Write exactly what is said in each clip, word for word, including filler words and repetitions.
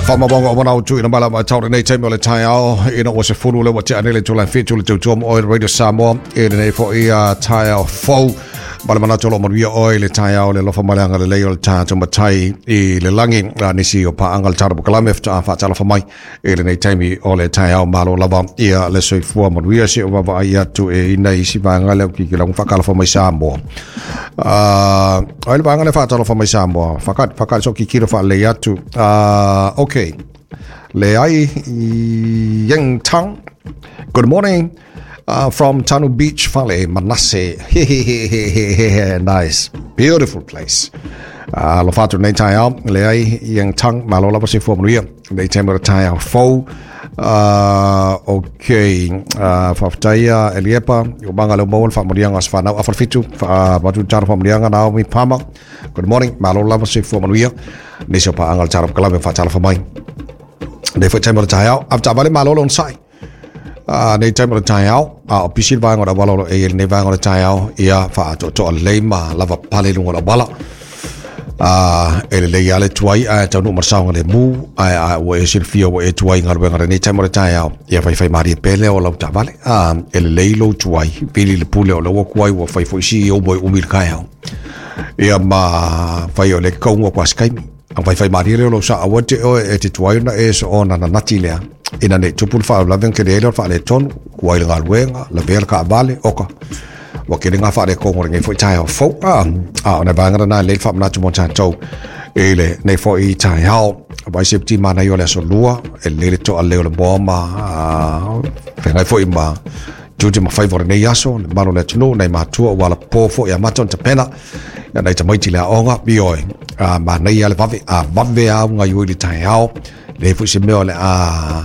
Whamabonga o manau tu ina mala mai taure nei teime o le tai ao ina o se furu le wa te anele tu la fitu le tautua o Radio Samoa ina nei fo ia tai ao fau mala mana tolo maria o le tai ao le lofa malanga le leo le tatu matai i le langi nisi o pa angal tara bukalame fta fa tala fa mai ina nei teime o le tai ao malo lava ia le soifua maria si o vava ia tu e ina isi vanga le ki ki la fakala fa mai Samoa uh ai le vanga le fa tala fa mai Samoa fakat fakat so ki ki fa le atu uh okay Le ai Yang Tang. Good morning uh, from Tanu Beach Valley, Manasseh. Nice, beautiful place. Lo fatu nei tai ao le ai Yang Tang malo la pasi fo maria nei tempo tai ao fo. Okay, faftaia Eliepa yo banga le mo fa maria ngas fa na afal fitu fa batu tar fa maria na mi pama. Good morning malo la pasi fo maria nei so pa angal tar kala me fa tala fa mai. Nei foi time tai ao afta vale malo on sai ah nei time tai ao a pisil va ngora valo e nei va ngora tai ao ia fa to to le ma lava pale lungo la bala ah ele le yale tuai a to no marsa ngale mu a o e silfia o e tuai ngar ngara nei time tai ao ia fai fai mari pele o la ta vale ah ele le lo tuai pili le pule o lo kuai o fai foi si o boy umil kai ao ia ma fai o le kongo kwa skai ang fai fai mari re lo sa awate o e te tuai na e so ona na natilea ina ne tupul fa la ven ke le fa le ton kuai le galwenga la ver ka vale oka wa ke nga fa le ko ngore ngai foi tai o fo a a na banga na le fa na tu mo cha to e le nei fo i tai hao vai septi ma na yo le so lua e le to ale le bomba a fe ngai foi ma tuti ma fai vor nei yaso le malo le tunu nei ma tu wala po fo ya maton te pena ya nei te mai ti le onga bi oi a ma nei ya le vave a vave a nga yo le tai ao le fu se me ole a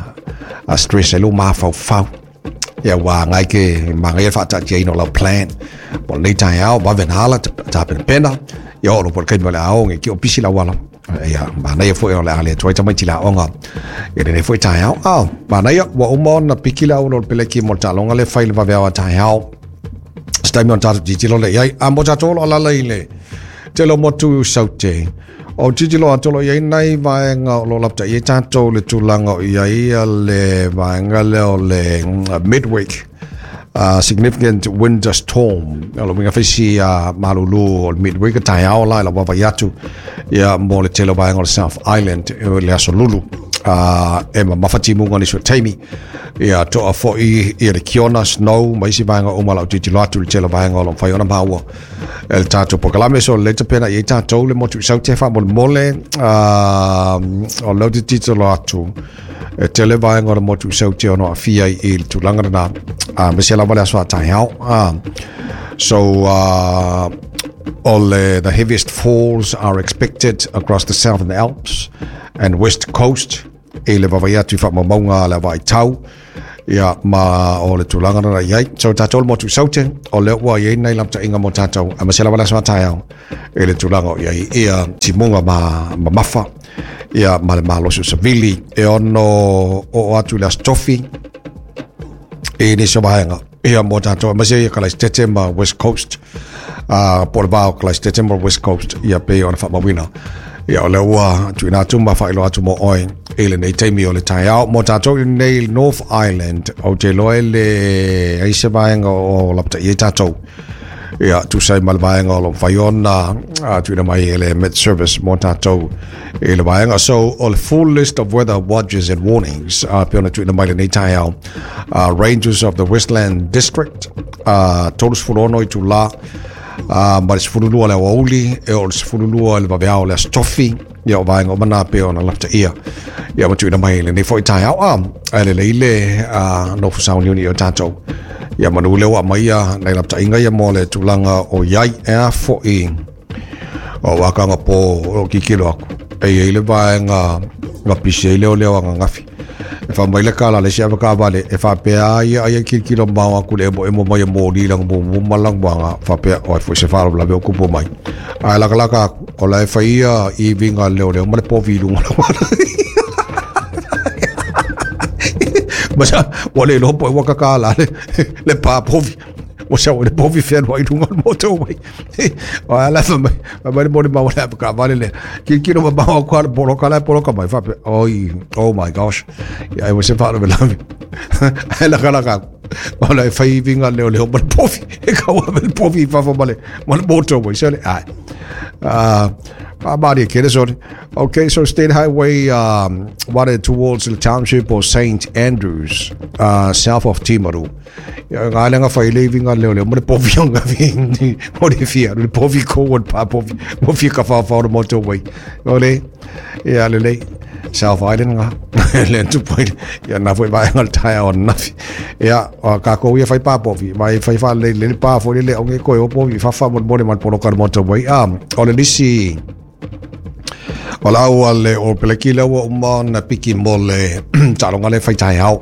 a stress e lo ma fa fa ya wa ngai ke ma ngai fa ta je no la plan po nei tai ao vave na la ta pena ya lo por kai me le ao ngi ki opisi la wala ya ma nei fo ole ale toi ta mai ti la onga e nei fo tai ao a ma nei wa o mon na pikila o lo pele ki mo ta longa le file vave a tai ao stai mon ta di ti lo le ai a mo ta to lo la le le te lo mo tu saute o titi lo atolo ia nai vaenga lo lapta ia tato le tulanga ia ia le vaenga le o le midweek uh, significant winter storm lo minga fisi a malulu o midweek tai ao la la bava yatu ia mo le telo vaenga o South Island le aso lulu uh, e ma mafati munga ni so taimi ia to a fo i ia le kiona snow mai si vaenga o mala titi lo atu le telo vaenga lo fai ona maua el tato pokalame so le pena ia tato le motu sau te fa mo mole uh, o lo di titolo atu e tele vai ngora motu sau te ono afia i le tulanga na a me se la vale so tai hao uh, so uh, all uh, the heaviest falls are expected across the southern Alps and west coast e le vavai atu fa maunga le vai tau ia ma o le tulanga na iai so tato motu saute o le wa iai nei lamta inga mo tato a masela wala sa taio e le tulanga iai ia timunga ma ma mafa ia ma le malo su savili e ono o atu le stofi e ni so baenga ia mo tato ma se ia kala stete ma west coast a uh, por bao kala stete ma west coast ia pe ona fa mawina ia o le ua tu ina tu ma fa ilo atu mo oi ele nei taimi o le tai ao mo tato nei North Island o te loe le aise vaenga o lapta i tato ia tu sai mal vaenga o lo vaiona tu ina mai ele med service mo tato ele vaenga so all full list of weather watches and warnings uh, piona tu ina mai le nei tai ao uh, rangers of the Westland District uh, todos furono i tu la Uh, ma se fululua le wauli e o se fululua le vaveao le stofi ia o vaenga o mana pe ona lafta ia ia matu ina mai le nei foi tai au a ele le ile a no fusaun uni o tato ia manu le wa mai ia nei lafta inga ia mo le tulanga o iai e fo i o wakanga po o kikilo aku e ile vaenga nga pise ile o le wa ngafi e fa mai le kala le sia ka vale e fa pe ai ai kikilo bawa ku le mo e mo mai mo di lang mo mo malang banga fa pe o fo se fa la be ku po mai ai la kala ka o la fa ia i vinga le o le mo le po vi lu Masa wale lo po waka kala le le pa po o sa o le pofi fe no i runga moto mai o ala fa mai mai mo le mau la ka vale le ki ki no ba ko polo kala polo ka mai fa oi oh my gosh ya I was fa no la ala kala ka Ola fai vinga leo leo mal pofi e ka wa mal pofi fa fa male mal moto mai so le ai uh Abadi Kidesod. Okay, so State Highway um, wanted towards the township of Saint Andrews, uh, south of Timaru. Nga nga fa living on leo leo mo pofi nga ving mo de fia le pofi ko won pa pofi mo fi ka fa fa motorway. Ole ya le le South Island nga le tu point ya na foi vai ngal tai on na ya ka ko ia fai pa pofi mai fai fa le le pa fo le onge ko o pofi fa fa mo mo man polo kar motorway um ole lisi Ola wale o peleki le o ma na piki mole talonga le fai tai au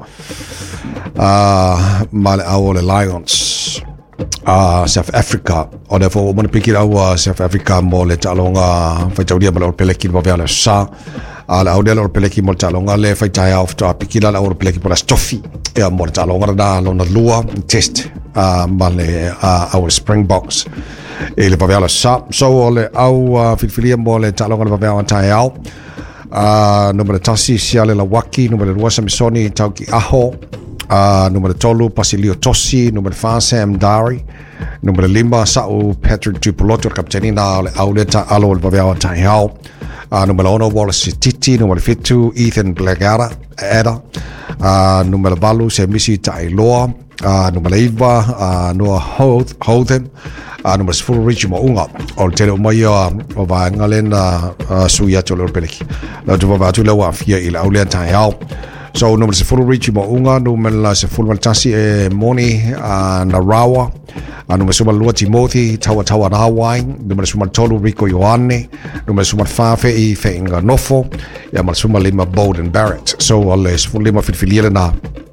ah male au le Lions ah South Africa o le fo mo piki au South Africa mole talonga fai tau dia male o peleki mo vela sa ala au le o peleki mo talonga le fai tai au sta piki la o peleki po la stoffi e mo talonga da lo na lua test ah male au Springboks e le pavela sa so ole au filfilia mo le talonga le pavela tai au uh numero tasi sia le lawaki numero dua Samisoni tauki aho uh numero tolu Pasilio Tosi numero fa Sam Dari numero lima Sau Patrick Tupoloto kapteni na le au le ta alo le pavela tai au uh numero uno Wallace Titi numero fitu Ethan Blagara era uh numero balu Semisi Tailoa uh numero iva uh Noah Houghton a number full reach mo unga o tele o mai o va ngalena suya tolo peleki la tu va tu la wa fia ila au le tai au so number full reach mo unga number la se full tasi e moni na rawa a number suma lua Timothy tawa tawa na Hawaii number suma tolu Rico Ioane number suma fa fe i fe inga nofo ya mal suma lima Bowden Barrett so ole full lima filfilia na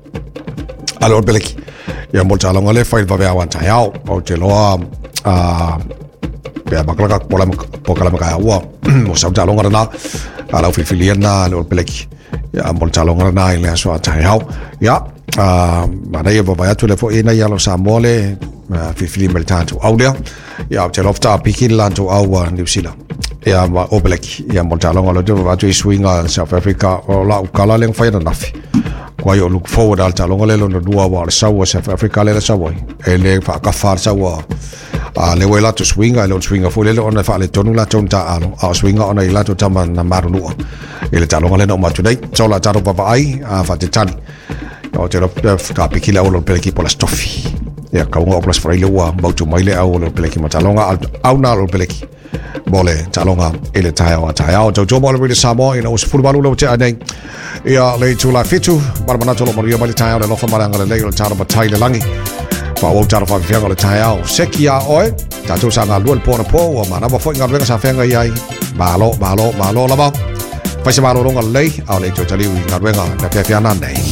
alo peleki ya mo talo ngale fa va va tai au o te loa ah ya bakala pola pokala maka wa mo sa talo ngana ala filfilia na lo peleki ya mo talo ngana ile so tai au ya ah mana ye va ya tu le fo ina ya lo sa mole filfilia mel tanto audio ya te lofta pikin lanto au New Zealand ya ma o peleki ya mo talo ngalo tu va tu swinga South Africa o la kala leng fa na nafi kwa yo look forward al talonga le lo dua wa sawa South Africa le sawa ele fa ka far sawa a le wela to swinga le swinga fo le ona fa le tonu la tonta alo a swinga ona ila to tama na maru no ele talonga le no ma today so la taro papa ai a fa te tani o te lo ka pikila o lo peleki pola stoffi ya ka ngo plus fra ile wa bautu mai le au lo peleki ma talonga au na lo peleki bole talonga ele tai o tai o jo bole really samo ina os futbol lo te anei ia le tu la fitu barmana to lo maria bale tai o lo fa mara ngale le lo taro ba tai le langi fa o taro fa fianga le tai o sekia oi ta tu sanga luel pona po o mana ba fo ngal venga sa fianga ia malo malo malo la ba fa se malo lo ngale au le to tali ngal venga na fianga nei